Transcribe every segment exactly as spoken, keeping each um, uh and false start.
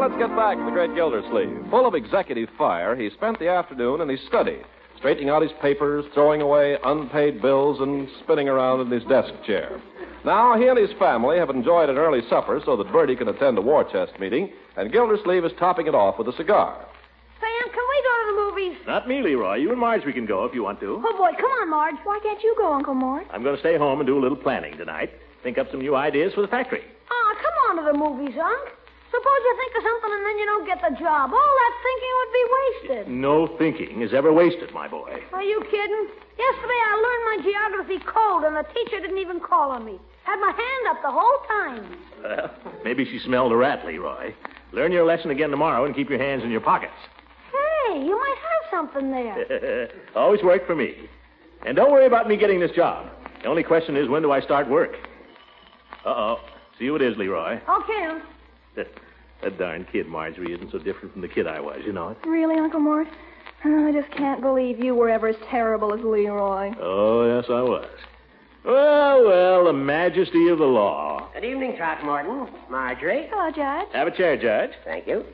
let's get back to the great Gildersleeve. Full of executive fire, he spent the afternoon in his study, straightening out his papers, throwing away unpaid bills, and spinning around in his desk chair. Now, he and his family have enjoyed an early supper so that Bertie can attend a war chest meeting, and Gildersleeve is topping it off with a cigar. Sam, can we go to the movies? Not me, Leroy. You and Marge, we can go if you want to. Oh, boy, come on, Marge. Why can't you go, Uncle Mort? I'm going to stay home and do a little planning tonight. Think up some new ideas for the factory. Oh, come on to the movies, Unc. Suppose you think of something and then you don't get the job. All that thinking would be wasted. No thinking is ever wasted, my boy. Are you kidding? Yesterday I learned my geography cold and the teacher didn't even call on me. Had my hand up the whole time. Well, maybe she smelled a rat, Leroy. Learn your lesson again tomorrow and keep your hands in your pockets. Hey, you might have something there. Always work for me. And don't worry about me getting this job. The only question is, when do I start work? Uh-oh. See who it is, Leroy. Okay, Unc. That darn kid, Marjorie, isn't so different from the kid I was, you know it. Really, Uncle Mort? Oh, I just can't believe you were ever as terrible as Leroy. Oh, yes, I was. Well, well, the majesty of the law. Good evening, Throckmorton. Marjorie. Hello, Judge. Have a chair, Judge. Thank you.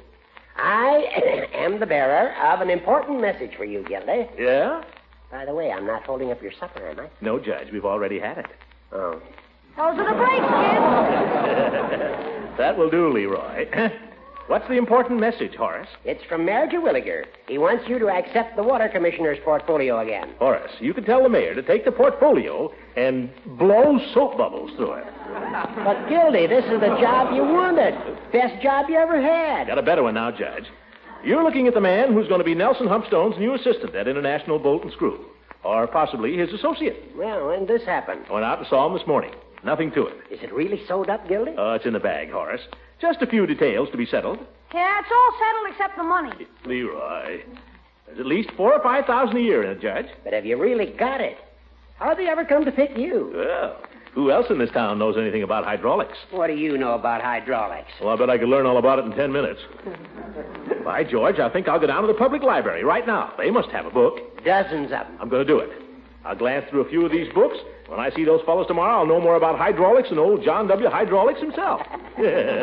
I am the bearer of an important message for you, Gildy. Yeah? By the way, I'm not holding up your supper, am I? No, Judge, we've already had it. Oh. Those are the breaks, kid. That will do, Leroy. What's the important message, Horace? It's from Mayor Terwilliger. He wants you to accept the water commissioner's portfolio again. Horace, you can tell the mayor to take the portfolio and blow soap bubbles through it. But, Gildy, this is the job you wanted. Best job you ever had. Got a better one now, Judge. You're looking at the man who's going to be Nelson Humpstone's new assistant at International Bolt and Screw. Or possibly his associate. Well, when this happened? I went out and saw him this morning. Nothing to it. Is it really sewed up, Gildy? Oh, it's in the bag, Horace. Just a few details to be settled. Yeah, it's all settled except the money. Leroy, there's at least four or five thousand a year in it, Judge. But have you really got it? How'd they ever come to pick you? Well, who else in this town knows anything about hydraulics? What do you know about hydraulics? Well, I bet I could learn all about it in ten minutes. By George, I think I'll go down to the public library right now. They must have a book. Dozens of them. I'm going to do it. I'll glance through a few of these books. When I see those fellows tomorrow, I'll know more about hydraulics than old John W. Hydraulics himself.